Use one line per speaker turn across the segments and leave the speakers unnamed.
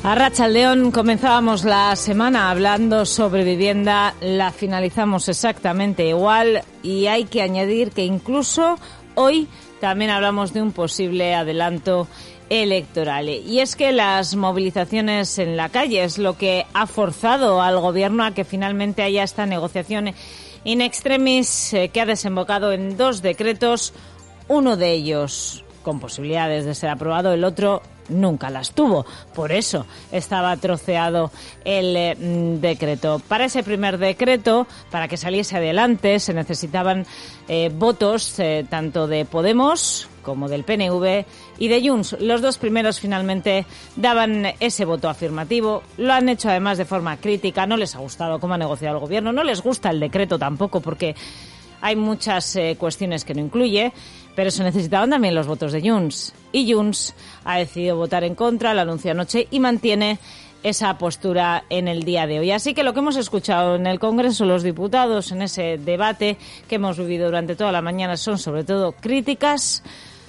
Arratsaldeón, comenzábamos la semana hablando sobre vivienda, la finalizamos exactamente igual y hay que añadir que incluso hoy también hablamos de un posible adelanto electoral. Y es que las movilizaciones en la calle es lo que ha forzado al gobierno a que finalmente haya esta negociación in extremis que ha desembocado en 2 decretos, uno de ellos con posibilidades de ser aprobado, el otro nunca las tuvo. Por eso estaba troceado el decreto. Para ese primer decreto, para que saliese adelante, se necesitaban votos tanto de Podemos como del PNV y de Junts. Los 2 primeros finalmente daban ese voto afirmativo. Lo han hecho además de forma crítica. No les ha gustado cómo ha negociado el gobierno. No les gusta el decreto tampoco porque hay muchas cuestiones que no incluye, pero se necesitaban también los votos de Junts. Y Junts ha decidido votar en contra, lo anunció anoche y mantiene esa postura en el día de hoy. Así que lo que hemos escuchado en el Congreso, los diputados, en ese debate que hemos vivido durante toda la mañana, son sobre todo críticas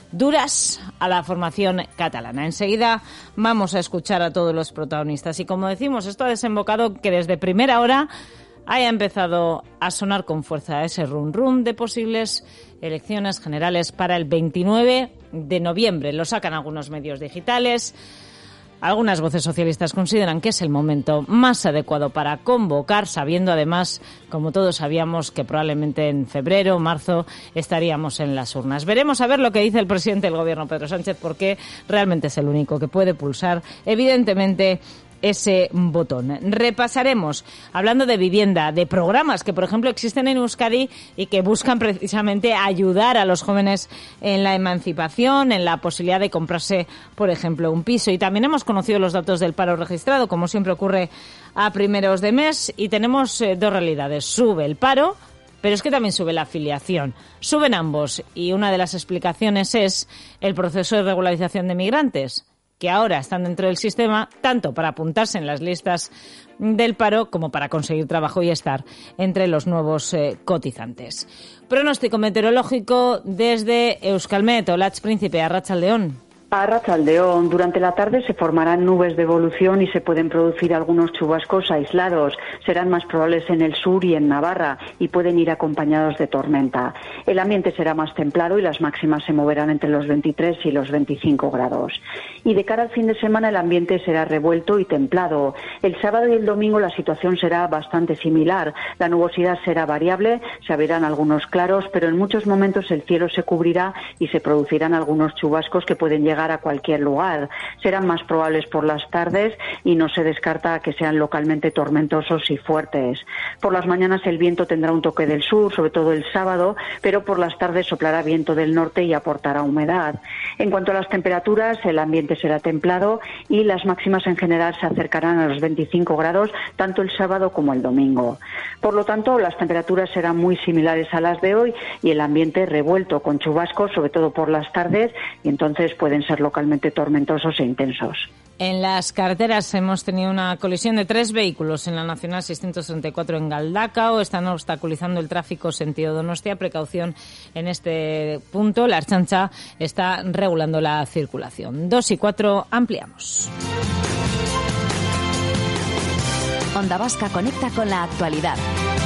duras a la formación catalana. Enseguida vamos a escuchar a todos los protagonistas. Y como decimos, esto ha desembocado que desde primera hora haya empezado a sonar con fuerza ese rum-rum de posibles elecciones generales para el 29 de noviembre. Lo sacan algunos medios digitales. Algunas voces socialistas consideran que es el momento más adecuado para convocar, sabiendo además, como todos sabíamos, que probablemente en febrero o marzo estaríamos en las urnas. Veremos a ver lo que dice el presidente del Gobierno, Pedro Sánchez, porque realmente es el único que puede pulsar, evidentemente, ese botón. Repasaremos, hablando de vivienda, de programas que, por ejemplo, existen en Euskadi y que buscan precisamente ayudar a los jóvenes en la emancipación, en la posibilidad de comprarse, por ejemplo, un piso. Y también hemos conocido los datos del paro registrado, como siempre ocurre a primeros de mes, y tenemos 2 realidades. Sube el paro, pero es que también sube la afiliación. Suben ambos, y una de las explicaciones es el proceso de regularización de migrantes, que ahora están dentro del sistema, tanto para apuntarse en las listas del paro como para conseguir trabajo y estar entre los nuevos cotizantes. Pronóstico meteorológico desde Euskalmet. Olatz Príncipe, arratsaldeón.
Arratsaldeón. Durante la tarde se formarán nubes de evolución y se pueden producir algunos chubascos aislados. Serán más probables en el sur y en Navarra y pueden ir acompañados de tormenta. El ambiente será más templado y las máximas se moverán entre los 23 y los 25 grados. Y de cara al fin de semana el ambiente será revuelto y templado. El sábado y el domingo la situación será bastante similar. La nubosidad será variable, se verán algunos claros, pero en muchos momentos el cielo se cubrirá y se producirán algunos chubascos que pueden llegar a cualquier lugar. Serán más probables por las tardes y no se descarta que sean localmente tormentosos y fuertes. Por las mañanas el viento tendrá un toque del sur, sobre todo el sábado, pero por las tardes soplará viento del norte y aportará humedad. En cuanto a las temperaturas, el ambiente será templado y las máximas en general se acercarán a los 25 grados, tanto el sábado como el domingo. Por lo tanto, las temperaturas serán muy similares a las de hoy y el ambiente revuelto con chubascos, sobre todo por las tardes, y entonces pueden ser localmente tormentosos e intensos.
En las carreteras hemos tenido una colisión de 3 vehículos en la Nacional 634 en Galdakao. Están obstaculizando el tráfico sentido Donostia. Precaución en este punto. La Ertzaintza está regulando la circulación. 2 y 4, ampliamos.
Onda Vasca conecta con la actualidad.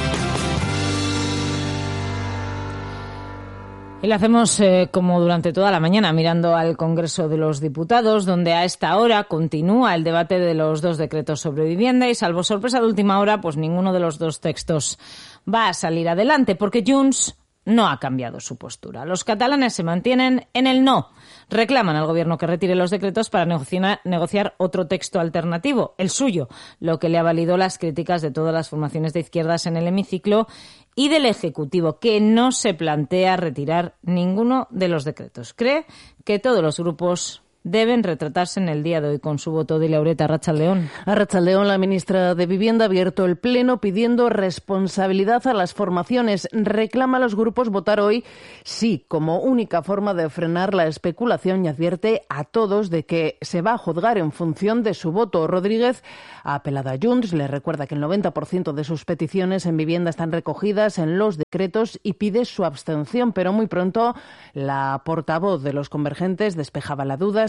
Y lo hacemos como durante toda la mañana, mirando al Congreso de los Diputados, donde a esta hora continúa el debate de los 2 decretos sobre vivienda y, salvo sorpresa de última hora, pues ninguno de los 2 textos va a salir adelante, porque Junts no ha cambiado su postura. Los catalanes se mantienen en el no. Reclaman al Gobierno que retire los decretos para negociar otro texto alternativo, el suyo, lo que le ha valido las críticas de todas las formaciones de izquierdas en el hemiciclo y del Ejecutivo, que no se plantea retirar ninguno de los decretos. Cree que todos los grupos deben retratarse en el día de hoy con su voto. De Laureta, arratsaldeón.
Arratsaldeón, la ministra de Vivienda ha abierto el pleno pidiendo responsabilidad a las formaciones. Reclama a los grupos votar hoy sí, como única forma de frenar la especulación, y advierte a todos de que se va a juzgar en función de su voto. Rodríguez ha apelado a Junts, le recuerda que el 90% de sus peticiones en vivienda están recogidas en los decretos y pide su abstención, pero muy pronto la portavoz de los convergentes despejaba la duda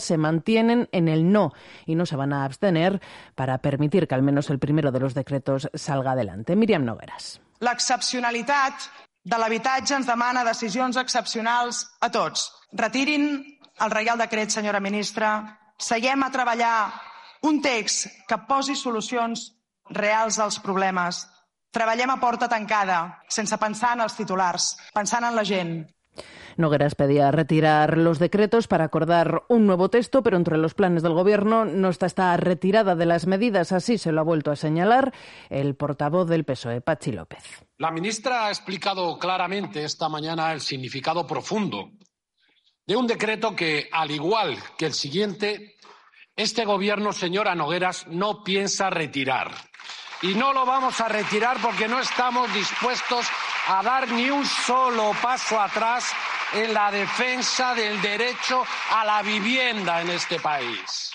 se mantienen en el no y no se van a abstener para permitir que al menos el primero de los decretos salga adelante. Míriam Nogueras.
L'excepcionalitat de l'habitatge ens demana decisions excepcionals a tots. Retirin el Reial Decret, senyora ministra. Seguem a treballar un text que posi solucions reals als problemes. Treballem a porta tancada, sense pensar en els titulars, pensant en la gent.
Nogueras pedía retirar los decretos para acordar un nuevo texto, pero entre los planes del Gobierno no está esta retirada de las medidas. Así se lo ha vuelto a señalar el portavoz del PSOE, Patxi López.
La ministra ha explicado claramente esta mañana el significado profundo de un decreto que, al igual que el siguiente, este Gobierno, señora Nogueras, no piensa retirar. Y no lo vamos a retirar porque no estamos dispuestos a dar ni un solo paso atrás en la defensa del derecho a la vivienda en este país.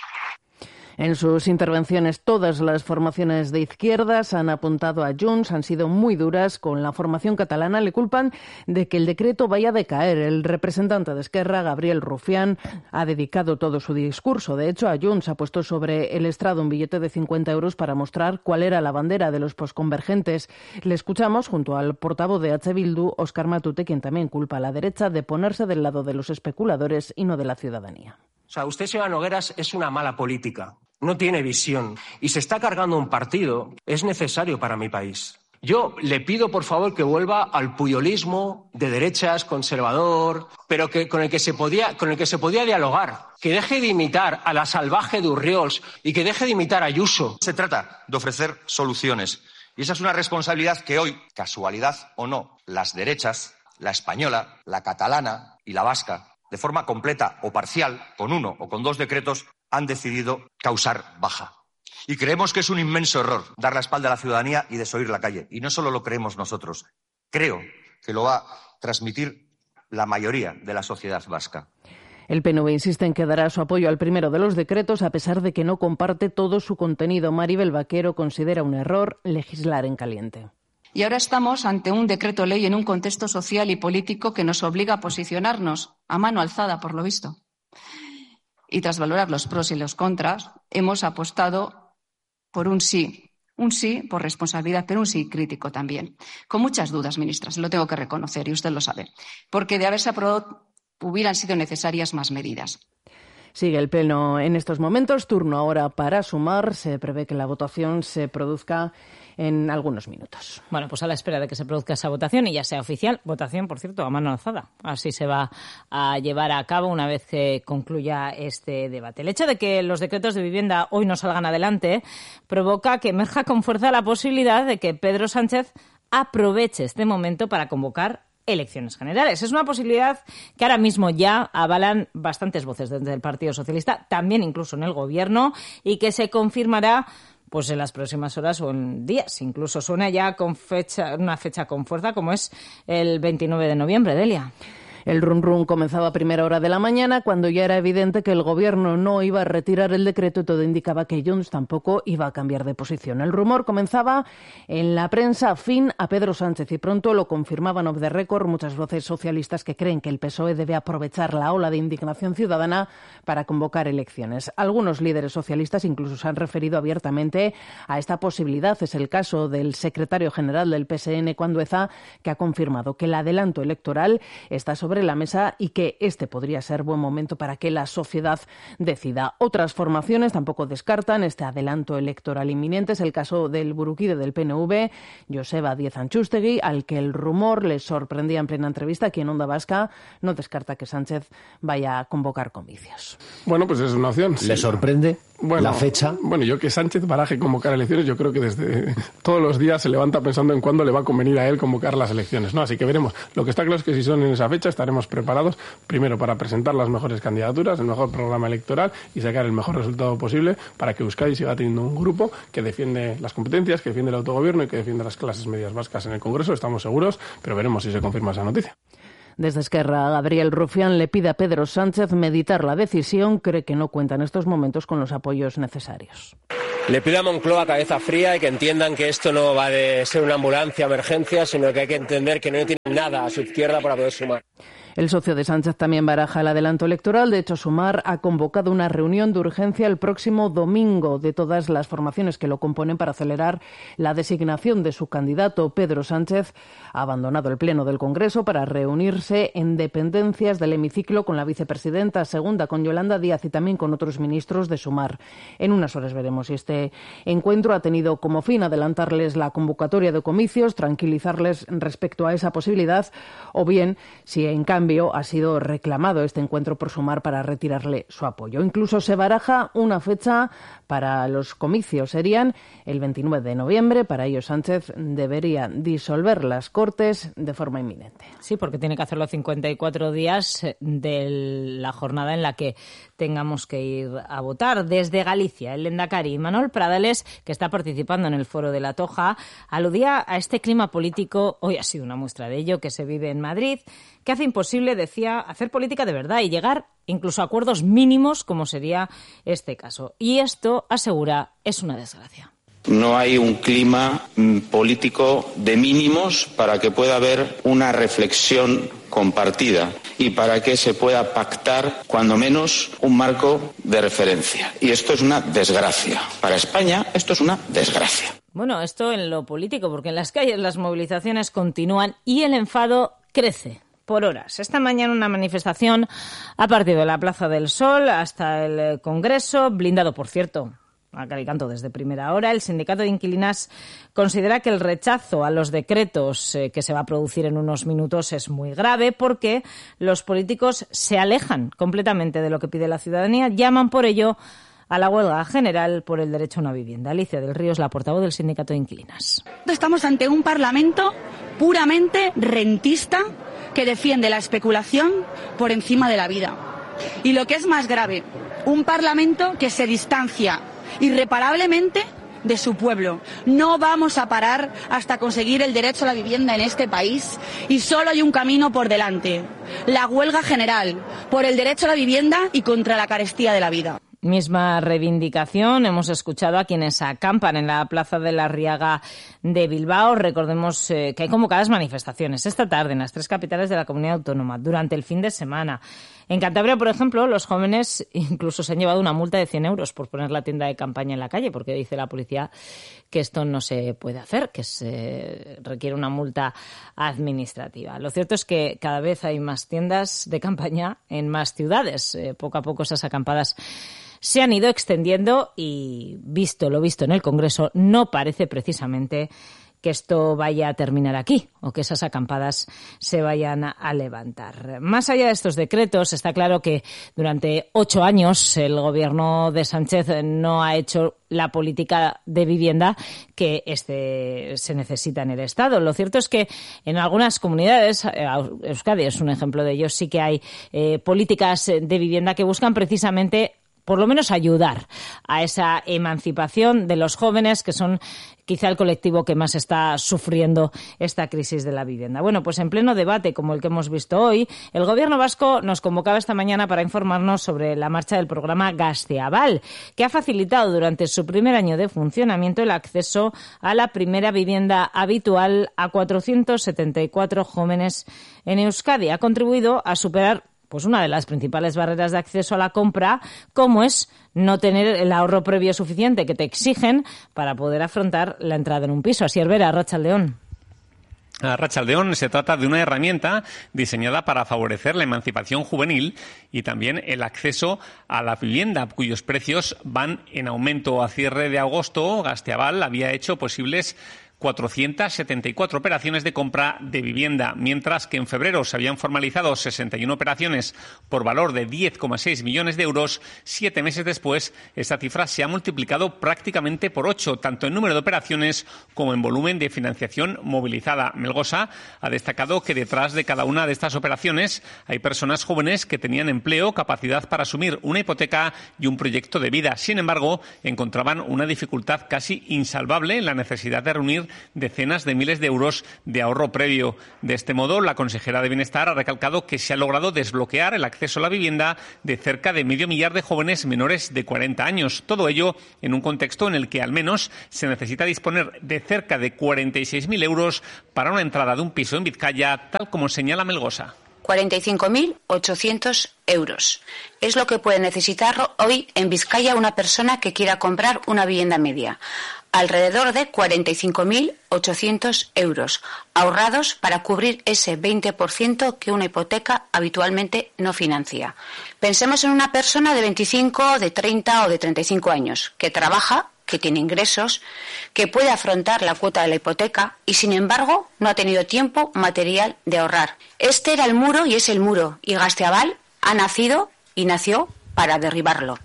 En sus intervenciones, todas las formaciones de izquierdas han apuntado a Junts, han sido muy duras con la formación catalana. Le culpan de que el decreto vaya a decaer. El representante de Esquerra, Gabriel Rufián, ha dedicado todo su discurso. De hecho, a Junts ha puesto sobre el estrado un billete de 50 euros para mostrar cuál era la bandera de los posconvergentes. Le escuchamos junto al portavoz de H. Bildu, Óscar Matute, quien también culpa a la derecha de ponerse del lado de los especuladores y no de la ciudadanía.
O sea, usted, señora Nogueras, es una mala política. No tiene visión y se está cargando un partido. Es necesario para mi país. Yo le pido, por favor, que vuelva al puyolismo de derechas, conservador, pero con el que se podía dialogar. Que deje de imitar a la salvaje de Urriols y que deje de imitar a Ayuso.
Se trata de ofrecer soluciones. Y esa es una responsabilidad que hoy, casualidad o no, las derechas, la española, la catalana y la vasca, de forma completa o parcial, con uno o con dos decretos, han decidido causar baja. Y creemos que es un inmenso error dar la espalda a la ciudadanía y desoír la calle. Y no solo lo creemos nosotros, creo que lo va a transmitir la mayoría de la sociedad vasca.
El PNV insiste en que dará su apoyo al primero de los decretos, a pesar de que no comparte todo su contenido. Maribel Vaquero considera un error legislar en caliente.
Y ahora estamos ante un decreto ley en un contexto social y político que nos obliga a posicionarnos a mano alzada, por lo visto. Y tras valorar los pros y los contras, hemos apostado por un sí por responsabilidad, pero un sí crítico también. Con muchas dudas, ministra, se lo tengo que reconocer y usted lo sabe, porque de haberse aprobado hubieran sido necesarias más medidas.
Sigue el pleno en estos momentos, turno ahora para sumar. Se prevé que la votación se produzca en algunos minutos.
Bueno, pues a la espera de que se produzca esa votación y ya sea oficial, votación, por cierto, a mano alzada. Así se va a llevar a cabo una vez que concluya este debate. El hecho de que los decretos de vivienda hoy no salgan adelante provoca que emerja con fuerza la posibilidad de que Pedro Sánchez aproveche este momento para convocar elecciones generales. Es una posibilidad que ahora mismo ya avalan bastantes voces desde el Partido Socialista, también incluso en el Gobierno, y que se confirmará pues en las próximas horas o en días. Incluso suena ya con una fecha con fuerza, como es el 29 de noviembre, Delia.
El run comenzaba a primera hora de la mañana, cuando ya era evidente que el Gobierno no iba a retirar el decreto y todo indicaba que Junts tampoco iba a cambiar de posición. El rumor comenzaba en la prensa afín a Pedro Sánchez y pronto lo confirmaban off the record muchas voces socialistas que creen que el PSOE debe aprovechar la ola de indignación ciudadana para convocar elecciones. Algunos líderes socialistas incluso se han referido abiertamente a esta posibilidad. Es el caso del secretario general del PSN, Andueza, que ha confirmado que el adelanto electoral está sobre la mesa y que este podría ser buen momento para que la sociedad decida. Otras formaciones tampoco descartan este adelanto electoral inminente. Es el caso del burukide del PNV, Joseba Díez Antxustegui, al que el rumor le sorprendía en plena entrevista aquí en Onda Vasca. No descarta que Sánchez vaya a convocar comicios.
Bueno, pues es una opción.
¿Le sorprende la fecha?
Bueno, yo que Sánchez baraje convocar elecciones, yo creo que desde todos los días se levanta pensando en cuándo le va a convenir a él convocar las elecciones, ¿no? Así que veremos. Lo que está claro es que si son en esa fecha estaremos preparados, primero para presentar las mejores candidaturas, el mejor programa electoral y sacar el mejor resultado posible para que Euskadi siga teniendo un grupo que defiende las competencias, que defiende el autogobierno y que defiende las clases medias vascas en el Congreso. Estamos seguros, pero veremos si se confirma esa noticia.
Desde Esquerra, Gabriel Rufián le pide a Pedro Sánchez meditar la decisión. Cree que no cuenta en estos momentos con los apoyos necesarios.
Le pido a Moncloa cabeza fría y que entiendan que esto no va de ser una ambulancia emergencia, sino que hay que entender que no tienen nada a su izquierda para poder sumar.
El socio de Sánchez también baraja el adelanto electoral. De hecho, Sumar ha convocado una reunión de urgencia el próximo domingo de todas las formaciones que lo componen para acelerar la designación de su candidato. Pedro Sánchez ha abandonado el Pleno del Congreso para reunirse en dependencias del hemiciclo con la vicepresidenta segunda, con Yolanda Díaz, y también con otros ministros de Sumar. En unas horas veremos si este encuentro ha tenido como fin adelantarles la convocatoria de comicios, tranquilizarles respecto a esa posibilidad, o bien si en cambio ha sido reclamado este encuentro por Sumar para retirarle su apoyo. Incluso se baraja una fecha para los comicios. Serían el 29 de noviembre. Para ello, Sánchez debería disolver las Cortes de forma inminente.
Sí, porque tiene que hacerlo 54 días de la jornada en la que tengamos que ir a votar. Desde Galicia, el lehendakari Manuel Pradales, que está participando en el Foro de la Toja, aludía a este clima político, hoy ha sido una muestra de ello, que se vive en Madrid, que hace imposible, decía, hacer política de verdad y llegar incluso a acuerdos mínimos, como sería este caso. Y esto, asegura, es una desgracia.
No hay un clima político de mínimos para que pueda haber una reflexión compartida y para que se pueda pactar, cuando menos, un marco de referencia. Y esto es una desgracia. Para España, esto es una desgracia.
Bueno, esto en lo político, porque en las calles las movilizaciones continúan y el enfado crece por horas. Esta mañana una manifestación ha partido de la Plaza del Sol hasta el Congreso, blindado, por cierto, a cal y canto desde primera hora. El sindicato de inquilinas considera que el rechazo a los decretos que se va a producir en unos minutos es muy grave porque los políticos se alejan completamente de lo que pide la ciudadanía. Llaman por ello a la huelga general por el derecho a una vivienda. Alicia del Río es la portavoz del sindicato de inquilinas.
Estamos ante un parlamento puramente rentista que defiende la especulación por encima de la vida. Y lo que es más grave, un parlamento que se distancia irreparablemente de su pueblo. No vamos a parar hasta conseguir el derecho a la vivienda en este país y solo hay un camino por delante, la huelga general por el derecho a la vivienda y contra la carestía de la vida.
Misma reivindicación, hemos escuchado a quienes acampan en la Plaza de la Arriaga de Bilbao. Recordemos que hay convocadas manifestaciones esta tarde en las 3 capitales de la comunidad autónoma, durante el fin de semana. En Cantabria, por ejemplo, los jóvenes incluso se han llevado una multa de 100 euros por poner la tienda de campaña en la calle, porque dice la policía que esto no se puede hacer, que se requiere una multa administrativa. Lo cierto es que cada vez hay más tiendas de campaña en más ciudades. Poco a poco esas acampadas se han ido extendiendo y, visto lo visto en el Congreso, no parece precisamente que esto vaya a terminar aquí o que esas acampadas se vayan a levantar. Más allá de estos decretos, está claro que durante 8 años el gobierno de Sánchez no ha hecho la política de vivienda que se necesita en el Estado. Lo cierto es que en algunas comunidades, Euskadi es un ejemplo de ello, sí que hay políticas de vivienda que buscan precisamente por lo menos ayudar a esa emancipación de los jóvenes, que son quizá el colectivo que más está sufriendo esta crisis de la vivienda. Bueno, pues en pleno debate como el que hemos visto hoy, el Gobierno vasco nos convocaba esta mañana para informarnos sobre la marcha del programa Gazteaval, que ha facilitado durante su primer año de funcionamiento el acceso a la primera vivienda habitual a 474 jóvenes en Euskadi. Ha contribuido a superar pues una de las principales barreras de acceso a la compra, como es no tener el ahorro previo suficiente que te exigen para poder afrontar la entrada en un piso. Así es, Vera, Arratsaldeón.
Arratsaldeón, se trata de una herramienta diseñada para favorecer la emancipación juvenil y también el acceso a la vivienda, cuyos precios van en aumento. A cierre de agosto, Gazteaval había hecho posibles 474 operaciones de compra de vivienda, mientras que en febrero se habían formalizado 61 operaciones por valor de 10,6 millones de euros. 7 meses después, esta cifra se ha multiplicado prácticamente por 8, tanto en número de operaciones como en volumen de financiación movilizada. Melgosa ha destacado que detrás de cada una de estas operaciones hay personas jóvenes que tenían empleo, capacidad para asumir una hipoteca y un proyecto de vida. Sin embargo, encontraban una dificultad casi insalvable en la necesidad de reunir decenas de miles de euros de ahorro previo. De este modo, la consejera de Bienestar ha recalcado que se ha logrado desbloquear el acceso a la vivienda de cerca de 500.000 de jóvenes menores de 40 años. Todo ello en un contexto en el que al menos se necesita disponer de cerca de 46.000 euros para una entrada de un piso en Vizcaya, tal como señala Melgosa.
45.800 euros. Es lo que puede necesitar hoy en Vizcaya una persona que quiera comprar una vivienda media. Alrededor de 45.800 euros ahorrados para cubrir ese 20% que una hipoteca habitualmente no financia. Pensemos en una persona de 25, de 30 o de 35 años que trabaja, que tiene ingresos, que puede afrontar la cuota de la hipoteca y, sin embargo, no ha tenido tiempo material de ahorrar. Este era el muro y es el muro, y Gasteaval ha nacido y nació para derribarlo.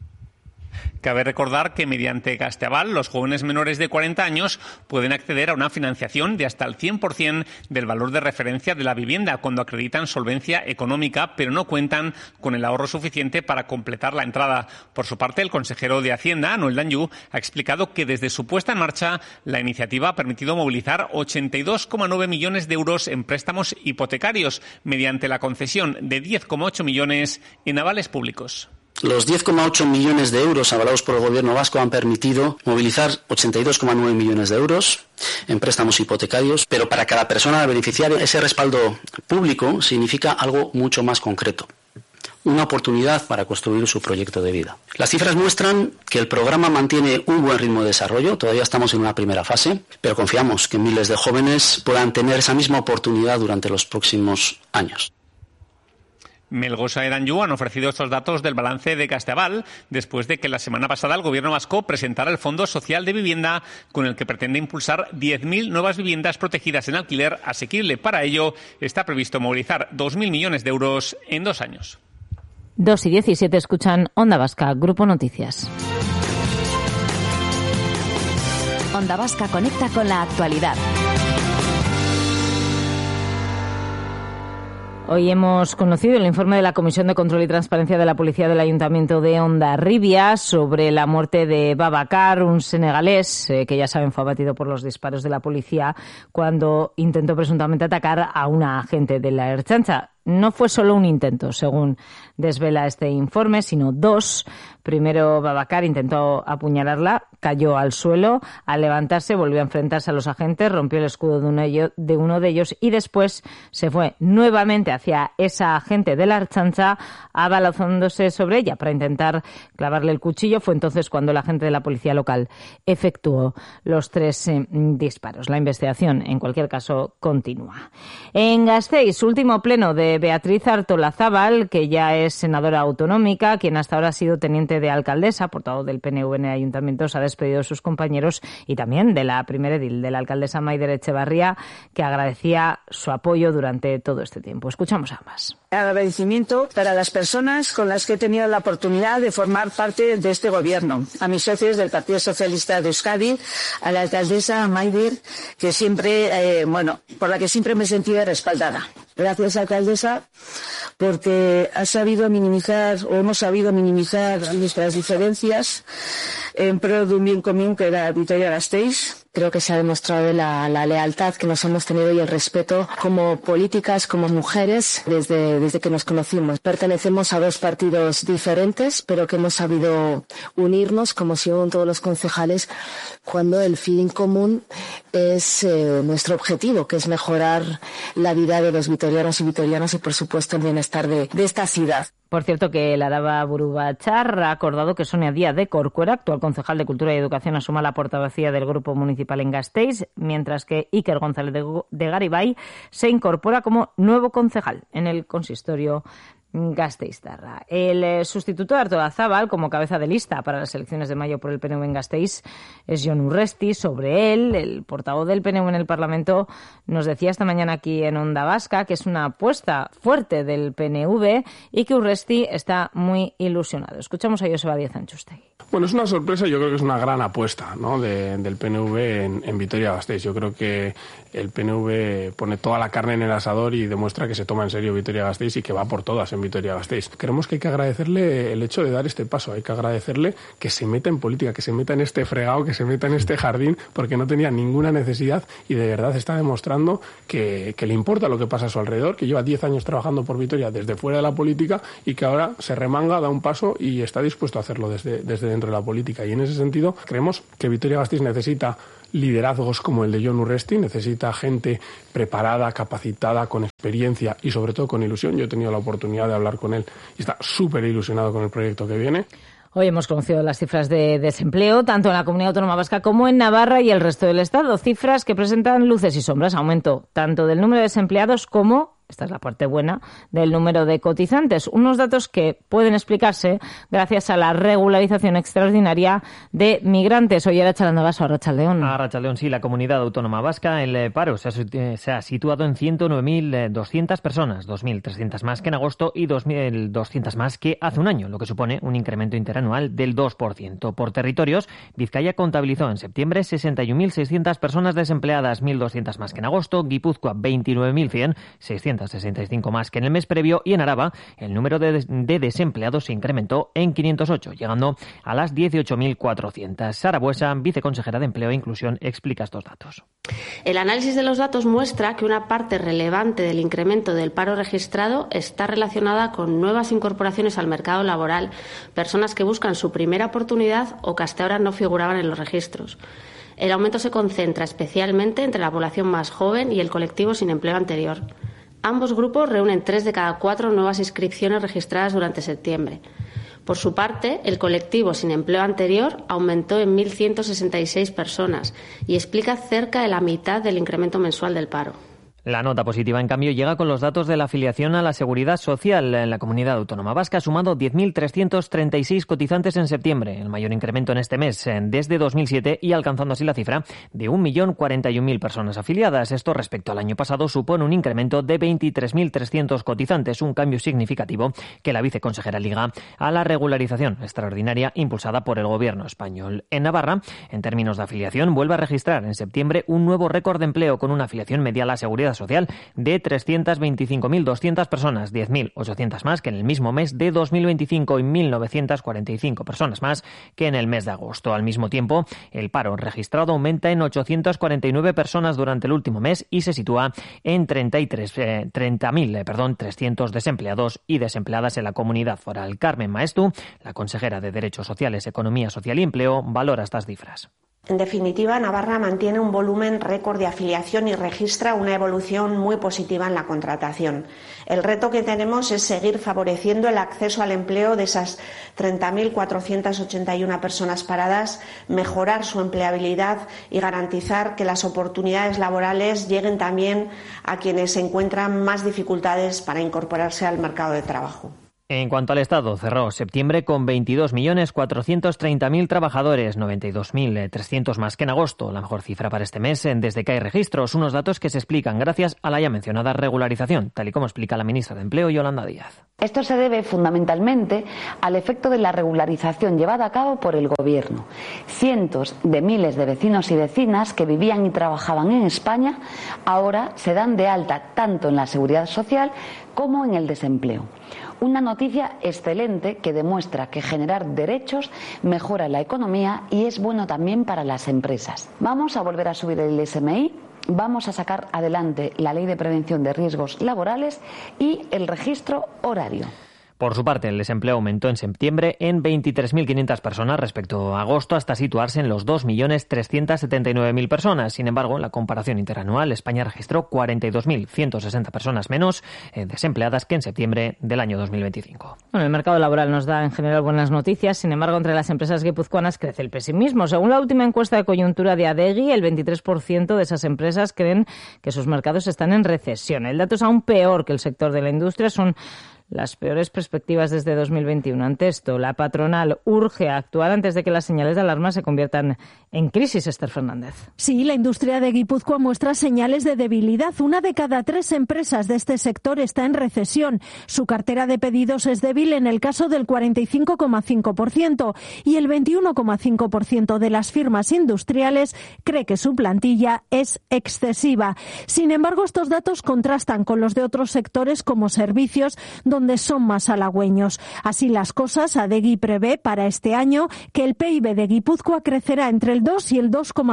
Cabe recordar que mediante Gasteaval los jóvenes menores de 40 años pueden acceder a una financiación de hasta el 100% del valor de referencia de la vivienda cuando acreditan solvencia económica, pero no cuentan con el ahorro suficiente para completar la entrada. Por su parte, el consejero de Hacienda, Noel Danjou, ha explicado que desde su puesta en marcha la iniciativa ha permitido movilizar 82,9 millones de euros en préstamos hipotecarios mediante la concesión de 10,8 millones en avales públicos.
Los 10,8 millones de euros avalados por el Gobierno vasco han permitido movilizar 82,9 millones de euros en préstamos hipotecarios, pero para cada persona beneficiaria ese respaldo público significa algo mucho más concreto. Una oportunidad para construir su proyecto de vida. Las cifras muestran que el programa mantiene un buen ritmo de desarrollo, todavía estamos en una primera fase, pero confiamos que miles de jóvenes puedan tener esa misma oportunidad durante los próximos años.
Melgosa y Danjou han ofrecido estos datos del balance de Gasteaval después de que la semana pasada el Gobierno vasco presentara el Fondo Social de Vivienda con el que pretende impulsar 10.000 nuevas viviendas protegidas en alquiler asequible. Para ello está previsto movilizar 2.000 millones de euros en 2 años.
2:17 escuchan Onda Vasca, Grupo Noticias.
Onda Vasca conecta con la actualidad.
Hoy hemos conocido el informe de la Comisión de Control y Transparencia de la Policía del Ayuntamiento de Hondarribia sobre la muerte de Babacar, un senegalés que ya saben fue abatido por los disparos de la policía cuando intentó presuntamente atacar a una agente de la Ertzaintza. No fue solo un intento, según desvela este informe, sino 2. Primero, Babacar intentó apuñalarla, cayó al suelo. Al levantarse, volvió a enfrentarse a los agentes, rompió el escudo de uno de ellos y después se fue nuevamente hacia esa agente de la Ertzaintza, abalanzándose sobre ella para intentar clavarle el cuchillo. Fue entonces cuando el agente de la policía local efectuó los 3 disparos. La investigación, en cualquier caso, continúa. En Gasteiz, último pleno de Beatriz Artolazábal, que ya es senadora autonómica, quien hasta ahora ha sido teniente de alcaldesa, portavoz del PNV en el ayuntamiento, se ha despedido de sus compañeros y también de la primera edil, de la alcaldesa Maider Echevarría, que agradecía su apoyo durante todo este tiempo. Escuchamos a ambas.
Agradecimiento para las personas con las que he tenido la oportunidad de formar parte de este gobierno. A mis socios del Partido Socialista de Euskadi, a la alcaldesa Maider, que siempre, por la que siempre me he sentido respaldada. Gracias, alcaldesa, porque hemos sabido minimizar nuestras diferencias en pro de un bien común que era Vitoria-Gasteiz. Creo que se ha demostrado la lealtad que nos hemos tenido y el respeto como políticas, como mujeres, desde que nos conocimos. Pertenecemos a 2 partidos diferentes, pero que hemos sabido unirnos, como son todos los concejales, cuando el fin común es nuestro objetivo, que es mejorar la vida de los vitorianos y vitorianas y, por supuesto, el bienestar de esta ciudad.
Por cierto, que el Araba Burubachar ha acordado que Sonia Díaz de Corcuera, actual concejal de Cultura y Educación, asuma la portavocía del Grupo Municipal en Gasteiz, mientras que Iker González de Garibay se incorpora como nuevo concejal en el consistorio gasteiztarra. El sustituto de Artolazábal como cabeza de lista para las elecciones de mayo por el PNV en Gasteiz es Jon Urresti. Sobre él, el portavoz del PNV en el Parlamento nos decía esta mañana aquí en Onda Vasca que es una apuesta fuerte del PNV y que Urresti está muy ilusionado. Escuchamos a Joseba Díaz Anchustegui.
Bueno, es una sorpresa, yo creo que es una gran apuesta, ¿no?, del PNV en Vitoria-Gasteiz. Yo creo que el PNV pone toda la carne en el asador y demuestra que se toma en serio Vitoria-Gasteiz y que va por todas en Vitoria-Gasteiz. Creemos que hay que agradecerle el hecho de dar este paso, hay que agradecerle que se meta en política, que se meta en este fregado, que se meta en este jardín, porque no tenía ninguna necesidad y de verdad está demostrando que le importa lo que pasa a su alrededor, que lleva 10 años trabajando por Vitoria desde fuera de la política y que ahora se remanga, da un paso y está dispuesto a hacerlo desde dentro de la política. Y en ese sentido creemos que Vitoria-Gasteiz necesita liderazgos como el de Jon Urresti, necesita gente preparada, capacitada, con experiencia y sobre todo con ilusión. Yo he tenido la oportunidad de hablar con él y está súper ilusionado con el proyecto que viene.
Hoy hemos conocido las cifras de desempleo, tanto en la Comunidad Autónoma Vasca como en Navarra y el resto del Estado. Cifras que presentan luces y sombras. Aumento tanto del número de desempleados como, esta es la parte buena, del número de cotizantes. Unos datos que pueden explicarse gracias a la regularización extraordinaria de migrantes. Hoy Arratsalde Baso, Arratsaldeón.
Arratsaldeón, sí, la Comunidad Autónoma Vasca, el paro se ha situado en 109.200 personas, 2.300 más que en agosto y 2.200 más que hace un año, lo que supone un incremento interanual del 2%. Por territorios, Vizcaya contabilizó en septiembre 61.600 personas desempleadas, 1.200 más que en agosto, Guipúzcoa 29.100, 665 más que en el mes previo, y en Araba el número de desempleados se incrementó en 508, llegando a las 18.400. Sara Buesa, viceconsejera de Empleo e Inclusión, explica estos datos.
El análisis de los datos muestra que una parte relevante del incremento del paro registrado está relacionada con nuevas incorporaciones al mercado laboral, personas que buscan su primera oportunidad o que hasta ahora no figuraban en los registros. El aumento se concentra especialmente entre la población más joven y el colectivo sin empleo anterior. Ambos grupos reúnen 3 de cada 4 nuevas inscripciones registradas durante septiembre. Por su parte, el colectivo sin empleo anterior aumentó en 1.166 personas y explica cerca de la mitad del incremento mensual del paro.
La nota positiva, en cambio, llega con los datos de la afiliación a la Seguridad Social. En la Comunidad Autónoma Vasca ha sumado 10.336 cotizantes en septiembre, el mayor incremento en este mes desde 2007 y alcanzando así la cifra de 1.041.000 personas afiliadas. Esto respecto al año pasado supone un incremento de 23.300 cotizantes, un cambio significativo que la viceconsejera liga a la regularización extraordinaria impulsada por el Gobierno español. En Navarra, en términos de afiliación, vuelve a registrar en septiembre un nuevo récord de empleo con una afiliación media a la Seguridad Social de 325.200 personas, 10.800 más que en el mismo mes de 2025 y 1.945 personas más que en el mes de agosto. Al mismo tiempo, el paro registrado aumenta en 849 personas durante el último mes y se sitúa en 30.300 desempleados y desempleadas en la comunidad foral. Carmen Maestu, la consejera de Derechos Sociales, Economía Social y Empleo, valora estas cifras.
En definitiva, Navarra mantiene un volumen récord de afiliación y registra una evolución muy positiva en la contratación. El reto que tenemos es seguir favoreciendo el acceso al empleo de esas 30.481 personas paradas, mejorar su empleabilidad y garantizar que las oportunidades laborales lleguen también a quienes encuentran más dificultades para incorporarse al mercado de trabajo.
En cuanto al Estado, cerró septiembre con 22.430.000 trabajadores, 92.300 más que en agosto, la mejor cifra para este mes desde que hay registros, unos datos que se explican gracias a la ya mencionada regularización, tal y como explica la ministra de Empleo, Yolanda Díaz.
Esto se debe fundamentalmente al efecto de la regularización llevada a cabo por el Gobierno. Cientos de miles de vecinos y vecinas que vivían y trabajaban en España ahora se dan de alta tanto en la Seguridad Social como en el desempleo. Una noticia excelente que demuestra que generar derechos mejora la economía y es bueno también para las empresas. Vamos a volver a subir el SMI, vamos a sacar adelante la Ley de Prevención de Riesgos Laborales y el registro horario.
Por su parte, el desempleo aumentó en septiembre en 23.500 personas respecto a agosto, hasta situarse en los 2.379.000 personas. Sin embargo, en la comparación interanual, España registró 42.160 personas menos desempleadas que en septiembre del año 2025.
Bueno, el mercado laboral nos da en general buenas noticias. Sin embargo, entre las empresas guipuzcoanas crece el pesimismo. Según la última encuesta de coyuntura de Adegi, el 23% de esas empresas creen que sus mercados están en recesión. El dato es aún peor que el sector de la industria. Son las peores perspectivas desde 2021. Ante esto, la patronal urge a actuar antes de que las señales de alarma se conviertan en crisis. Esther Fernández.
Sí, la industria de Guipúzcoa muestra señales de debilidad. 1 de cada 3 empresas de este sector está en recesión. Su cartera de pedidos es débil en el caso del 45,5% y el 21,5% de las firmas industriales cree que su plantilla es excesiva. Sin embargo, estos datos contrastan con los de otros sectores como servicios, donde donde son más halagüeños. Así las cosas, Adegi prevé para este año que el PIB de Guipúzcoa crecerá entre el 2 y el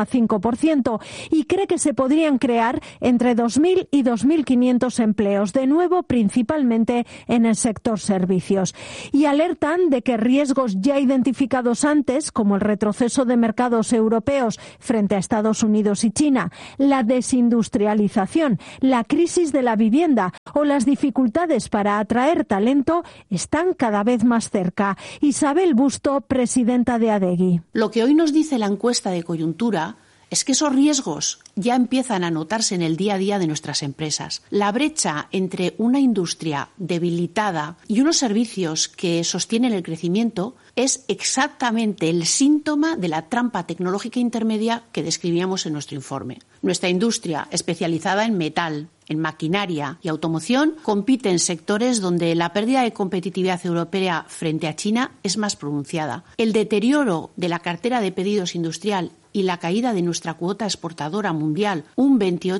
2,5% y cree que se podrían crear entre 2.000 y 2.500 empleos, de nuevo principalmente en el sector servicios. Y alertan de que riesgos ya identificados antes, como el retroceso de mercados europeos frente a Estados Unidos y China, la desindustrialización, la crisis de la vivienda o las dificultades para atraer talento están cada vez más cerca. Isabel Busto, presidenta de Adegi.
Lo que hoy nos dice la encuesta de coyuntura es que esos riesgos ya empiezan a notarse en el día a día de nuestras empresas. La brecha entre una industria debilitada y unos servicios que sostienen el crecimiento es exactamente el síntoma de la trampa tecnológica intermedia que describíamos en nuestro informe. Nuestra industria, especializada en metal, en maquinaria y automoción, compite en sectores donde la pérdida de competitividad europea frente a China es más pronunciada. El deterioro de la cartera de pedidos industrial y la caída de nuestra cuota exportadora mundial, un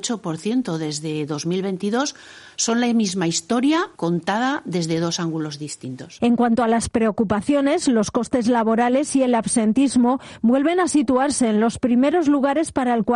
28% desde 2022, son la misma historia contada desde dos ángulos distintos.
En cuanto a las preocupaciones, los costes laborales y el absentismo vuelven a situarse en los primeros lugares para el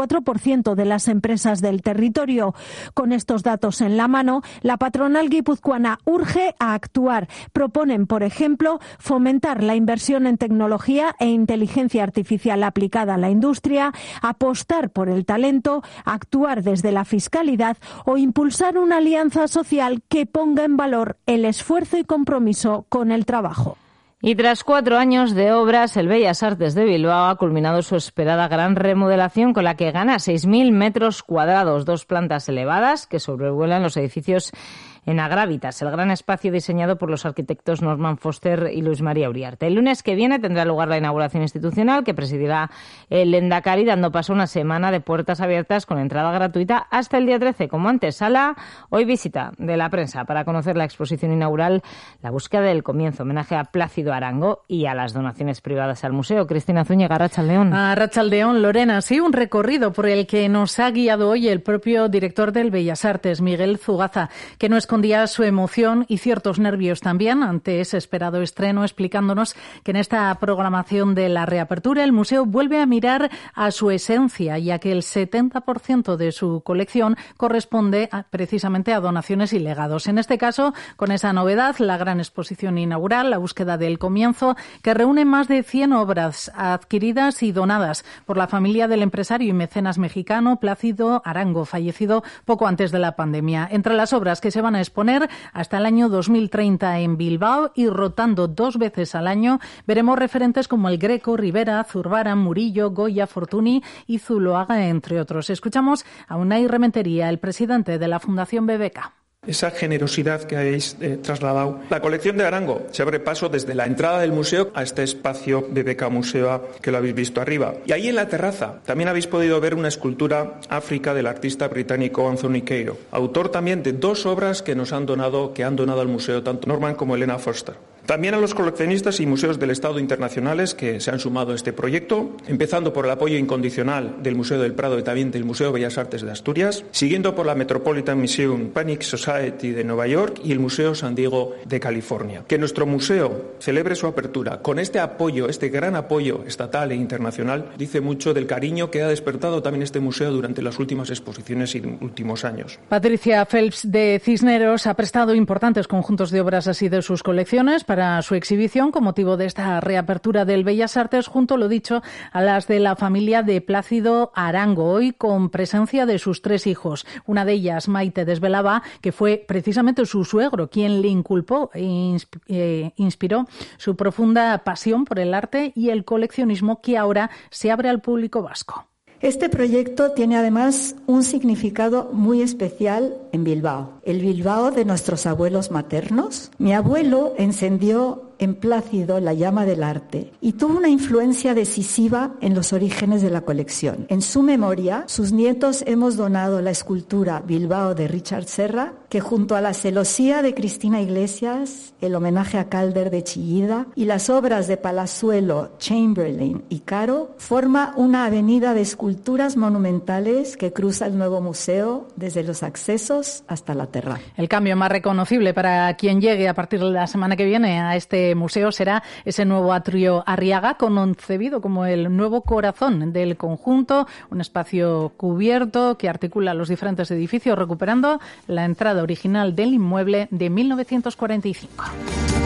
44% de las empresas del territorio. Con estos datos en la mano, la patronal guipuzcoana urge a actuar. Proponen, por ejemplo, fomentar la inversión en tecnología e inteligencia artificial aplicada a la industria, apostar por el talento, actuar desde la fiscalidad o impulsar una alianza social que ponga en valor el esfuerzo y compromiso con el trabajo.
Y tras 4 años de obras, el Bellas Artes de Bilbao ha culminado su esperada gran remodelación con la que gana 6.000 metros cuadrados, 2 plantas elevadas que sobrevuelan los edificios en Agrávitas, el gran espacio diseñado por los arquitectos Norman Foster y Luis María Uriarte. El lunes que viene tendrá lugar la inauguración institucional que presidirá el Lehendakari, dando paso a una semana de puertas abiertas con entrada gratuita hasta el día 13. Como antesala, hoy visita de la prensa para conocer la exposición inaugural La búsqueda del comienzo, homenaje a Plácido Arango y a las donaciones privadas al museo. Cristina Zúñiga, Arratsaldeón.
Arratsaldeón, Lorena. Sí, un recorrido por el que nos ha guiado hoy el propio director del Bellas Artes, Miguel Zugaza, que no escondía su emoción y ciertos nervios también ante ese esperado estreno, explicándonos que en esta programación de la reapertura el museo vuelve a mirar a su esencia, ya que el 70% de su colección corresponde precisamente a donaciones y legados. En este caso, con esa novedad, la gran exposición inaugural, La búsqueda del comienzo, que reúne más de 100 obras adquiridas y donadas por la familia del empresario y mecenas mexicano Plácido Arango, fallecido poco antes de la pandemia. Entre las obras que se van a exponer hasta el año 2030 en Bilbao y rotando 2 veces al año, veremos referentes como El Greco, Rivera, Zurbarán, Murillo, Goya, Fortuny y Zuloaga, entre otros. Escuchamos a Unai Rementería, el presidente de la Fundación BBK.
Esa generosidad que habéis trasladado. La colección de Arango se abre paso desde la entrada del museo a este espacio BBK Museo que lo habéis visto arriba. Y ahí en la terraza también habéis podido ver una escultura África del artista británico Anthony Queiro, autor también de 2 obras que han donado al museo tanto Norman como Elena Foster. También a los coleccionistas y museos del Estado internacionales que se han sumado a este proyecto, empezando por el apoyo incondicional del Museo del Prado y también del Museo Bellas Artes de Asturias, siguiendo por la Metropolitan Museum Panic Society de Nueva York y el Museo San Diego de California. Que nuestro museo celebre su apertura con este apoyo, este gran apoyo estatal e internacional, dice mucho del cariño que ha despertado también este museo durante las últimas exposiciones y últimos años.
Patricia Phelps de Cisneros ha prestado importantes conjuntos de obras así de sus colecciones para su exhibición con motivo de esta reapertura del Bellas Artes, junto, lo dicho, a las de la familia de Plácido Arango, hoy con presencia de sus 3 hijos. Una de ellas, Maite, desvelaba que fue precisamente su suegro quien le inculpó e inspiró su profunda pasión por el arte y el coleccionismo que ahora se abre al público vasco.
Este proyecto tiene además un significado muy especial en Bilbao, el Bilbao de nuestros abuelos maternos. Mi abuelo encendió en Plácido la llama del arte y tuvo una influencia decisiva en los orígenes de la colección. En su memoria, sus nietos hemos donado la escultura Bilbao de Richard Serra, que junto a la celosía de Cristina Iglesias, el homenaje a Calder de Chillida y las obras de Palazuelo, Chamberlain y Caro, forma una avenida de esculturas monumentales que cruza el nuevo museo desde los accesos hasta la Terra.
El cambio más reconocible para quien llegue a partir de la semana que viene a este museo será ese nuevo atrio Arriaga, concebido como el nuevo corazón del conjunto, un espacio cubierto que articula los diferentes edificios, recuperando la entrada original del inmueble de 1945.